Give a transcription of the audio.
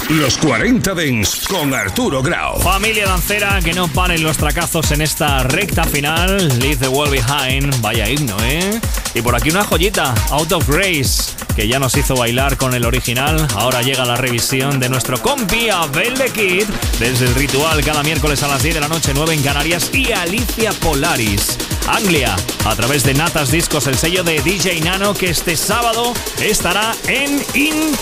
Los 40 Dance con Arturo Grau. Familia dancera, que no paren los tracazos en esta recta final. Leave the World Behind. Vaya himno, ¿eh? Y por aquí una joyita, Out of Grace, que ya nos hizo bailar con el original. Ahora llega la revisión de nuestro compi Abel the Kid, desde El Ritual, cada miércoles a las 10 de la noche, 9 en Canarias. Y Alicia Polaris, Anglia, a través de Natas Discos, el sello de DJ Nano, que este sábado estará en